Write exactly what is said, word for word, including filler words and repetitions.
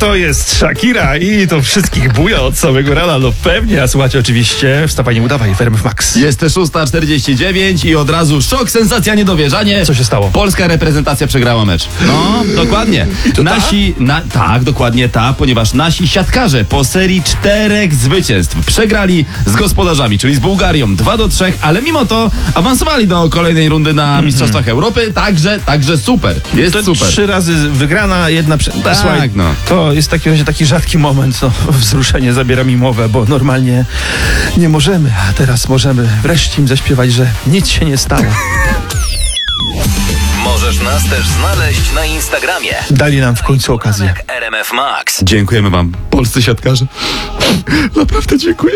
to jest Shakira i to wszystkich buja od samego rana, no pewnie, a słuchajcie oczywiście Wstawanie udawaj w R M F Max. Jest te szósta czterdzieści dziewięć i od razu szok, sensacja, niedowierzanie. Co się stało? Polska reprezentacja przegrała mecz. No, dokładnie. Nasi, na, tak, dokładnie ta, ponieważ nasi siatkarze po serii czterech zwycięstw przegrali z gospodarzami, czyli z Bułgarią dwa do trzech, ale mimo to awansowali do kolejnej rundy na Mistrzostwach Europy, także, także super. Jest To super. trzy razy wygrana, jedna prze... Tak, Słuchaj, no. To jest taki, właśnie taki rzadki moment, no, wzruszenie zabiera mi mowę, bo normalnie nie możemy, a teraz możemy wreszcie im zaśpiewać, że nic się nie stało. Możesz nas też znaleźć na Instagramie. Dali nam w końcu okazję. R M F Max. Dziękujemy wam, polscy siatkarze. Naprawdę dziękuję.